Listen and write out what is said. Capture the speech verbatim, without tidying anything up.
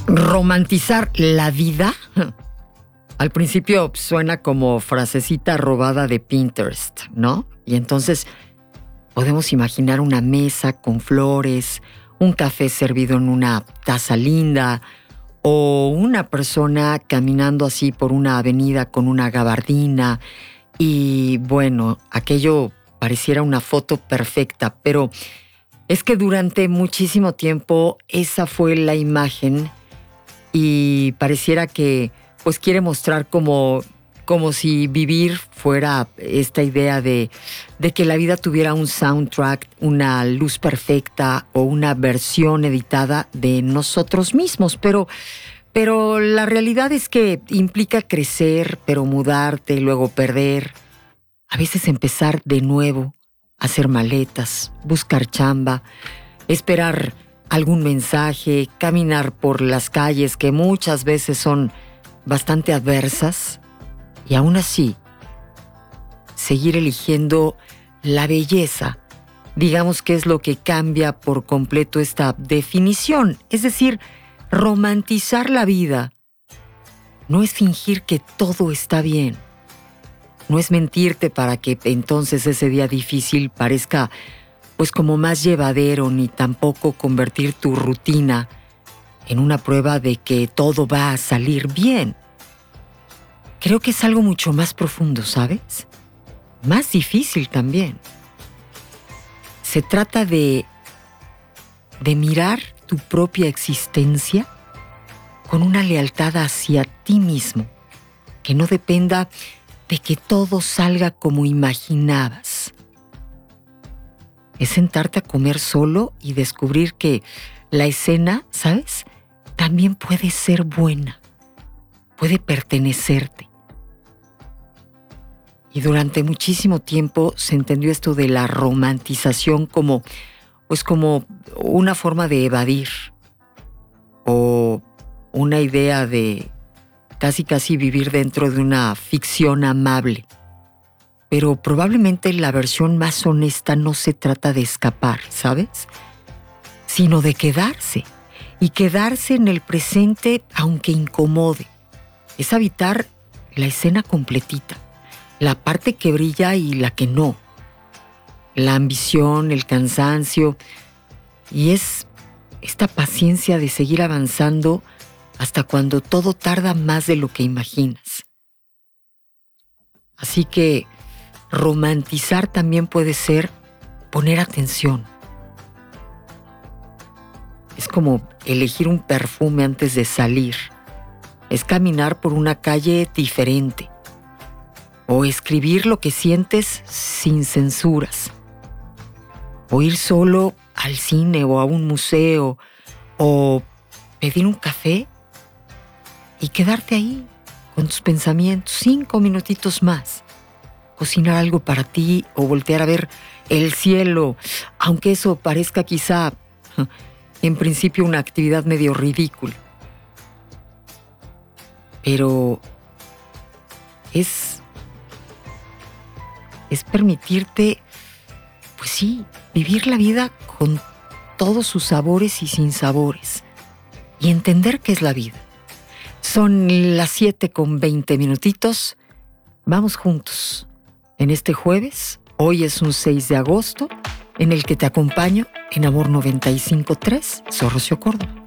Romantizar la vida, al principio suena como frasecita robada de Pinterest, ¿no? Y entonces podemos imaginar una mesa con flores, un café servido en una taza linda, o una persona caminando así por una avenida con una gabardina. Y bueno, aquello pareciera una foto perfecta, pero es que durante muchísimo tiempo esa fue la imagen y pareciera que pues quiere mostrar como, como si vivir fuera esta idea de, de que la vida tuviera un soundtrack, una luz perfecta o una versión editada de nosotros mismos. Pero, pero la realidad es que implica crecer, pero mudarte, luego perder, a veces empezar de nuevo, hacer maletas, buscar chamba, esperar algún mensaje, caminar por las calles que muchas veces son bastante adversas y aún así seguir eligiendo la belleza. Digamos que es lo que cambia por completo esta definición. Es decir, romantizar la vida no es fingir que todo está bien. No es mentirte para que entonces ese día difícil parezca pues como más llevadero, ni tampoco convertir tu rutina en una prueba de que todo va a salir bien. Creo que es algo mucho más profundo, ¿sabes? Más difícil también. Se trata de, de mirar tu propia existencia con una lealtad hacia ti mismo, que no dependa de que todo salga como imaginabas. Es sentarte a comer solo y descubrir que la escena, ¿sabes?, también puede ser buena, puede pertenecerte. Y durante muchísimo tiempo se entendió esto de la romantización como, pues como una forma de evadir o una idea de casi casi vivir dentro de una ficción amable. Pero probablemente la versión más honesta no se trata de escapar, ¿sabes?, sino de quedarse, y quedarse en el presente aunque incomode. Es habitar la escena completita, la parte que brilla y la que no, la ambición, el cansancio, y es esta paciencia de seguir avanzando hasta cuando todo tarda más de lo que imaginas. Así que romantizar también puede ser poner atención. Es como elegir un perfume antes de salir. Es caminar por una calle diferente. O escribir lo que sientes sin censuras. O ir solo al cine o a un museo. O pedir un café y quedarte ahí con tus pensamientos cinco minutitos más. Cocinar algo para ti o voltear a ver el cielo, aunque eso parezca quizá en principio una actividad medio ridícula. Pero es, es permitirte, pues sí, vivir la vida con todos sus sabores y sinsabores y entender qué es la vida. Son las siete con veinte minutitos. Vamos juntos. En este jueves, hoy es un seis de agosto, en el que te acompaño en Amor noventa y cinco punto tres, soy Rocío Córdoba.